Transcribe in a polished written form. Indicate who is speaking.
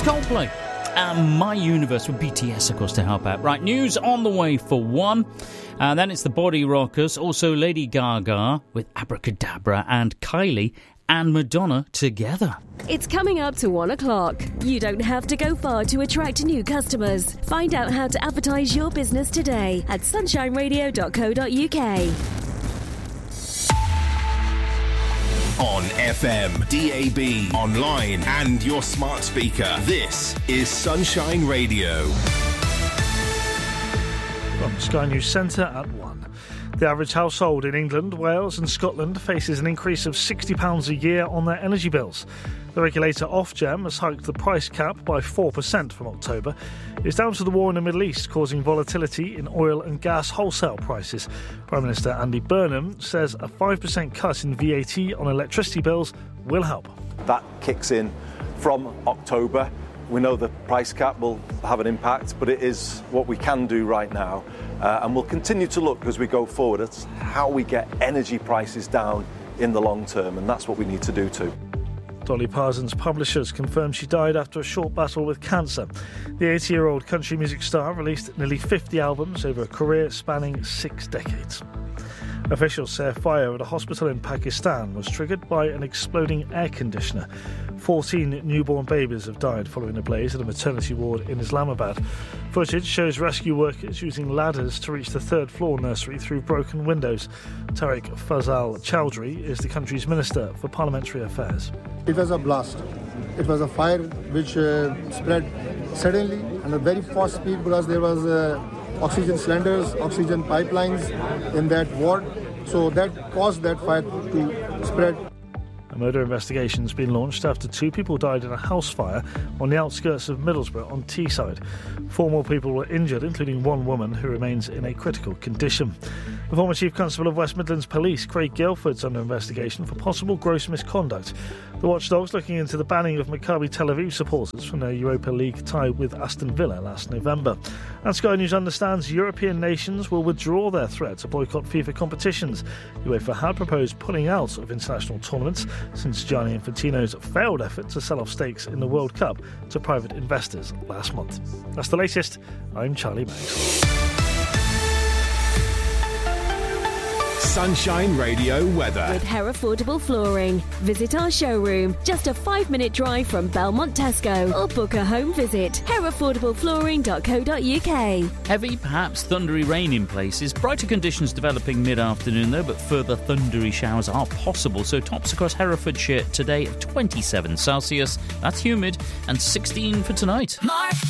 Speaker 1: Coldplay. My Universe with BTS, of course, to help out. Right, news on the way for one. Then it's the Body Rockers. Also Lady Gaga with Abracadabra and Kylie and Madonna together.
Speaker 2: It's coming up to 1 o'clock. You don't have to go far to attract new customers. Find out how to advertise your business today at sunshineradio.co.uk.
Speaker 3: On FM, DAB, online and your smart speaker. This is Sunshine Radio.
Speaker 4: From Sky News Centre at 1. The average household in England, Wales and Scotland faces an increase of £60 a year on their energy bills. The regulator Ofgem has hiked the price cap by 4% from October. It's down to the war in the Middle East causing volatility in oil and gas wholesale prices. Prime Minister Andy Burnham says a 5% cut in VAT on electricity bills will help.
Speaker 5: That kicks in from October. We know the price cap will have an impact, but it is what we can do right now. And we'll continue to look as we go forward at how we get energy prices down in the long term, and that's what we need to do too.
Speaker 4: Dolly Parton's publishers confirmed she died after a short battle with cancer. The 80-year-old country music star released nearly 50 albums over a career spanning 6 decades. Officials say a fire at a hospital in Pakistan was triggered by an exploding air conditioner. 14 newborn babies have died following a blaze at a maternity ward in Islamabad. Footage shows rescue workers using ladders to reach the third-floor nursery through broken windows. Tariq Fazal Chowdhury is the country's Minister for Parliamentary Affairs.
Speaker 6: It was a blast. It was a fire which spread suddenly and at very fast speed because there was oxygen cylinders, oxygen pipelines in that ward. So that caused that fire to spread.
Speaker 4: A murder investigation has been launched after 2 people died in a house fire on the outskirts of Middlesbrough on Teesside. 4 more people were injured, including 1 woman who remains in a critical condition. The former Chief Constable of West Midlands Police, Craig Guilford's under investigation for possible gross misconduct. The watchdog's looking into the banning of Maccabi Tel Aviv supporters from their Europa League tie with Aston Villa last November. And Sky News understands European nations will withdraw their threat to boycott FIFA competitions. UEFA had proposed pulling out of international tournaments since Gianni Infantino's failed effort to sell off stakes in the World Cup to private investors last month. That's the latest. I'm Charlie Banks.
Speaker 3: Sunshine Radio weather.
Speaker 2: With Herefordable Flooring. Visit our showroom, just a 5-minute drive from Belmont Tesco, or book a home visit. Herefordablepflooring.co.uk.
Speaker 1: Heavy, perhaps thundery rain in places. Brighter conditions developing mid-afternoon though, but further thundery showers are possible. So tops across Herefordshire today of 27 Celsius. That's humid, and 16 for tonight. Mark